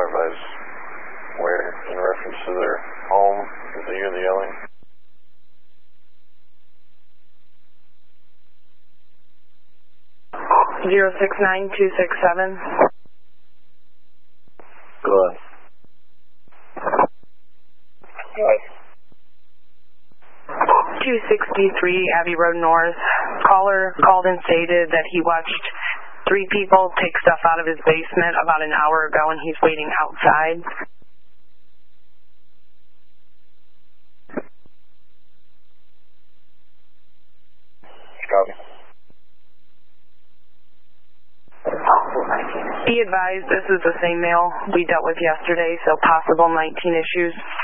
advise where in reference to their home, if they hear the yelling. Zero 69267. Go ahead. Go ahead. 263 Abbey Road North. Caller called and stated that he watched 3 people take stuff out of his basement about an hour ago and he's waiting outside. Copy. Be advised, this is the same male we dealt with yesterday, so possible 19 issues.